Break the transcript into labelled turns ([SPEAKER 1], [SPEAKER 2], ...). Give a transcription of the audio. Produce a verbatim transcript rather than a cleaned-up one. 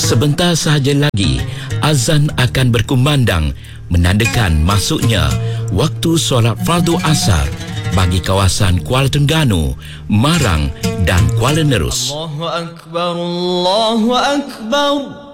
[SPEAKER 1] Sebentar sahaja lagi, azan akan berkumandang menandakan masuknya waktu solat fardu asar bagi kawasan Kuala Terengganu, Marang dan Kuala Nerus.
[SPEAKER 2] Allahu Akbar, Allahu Akbar.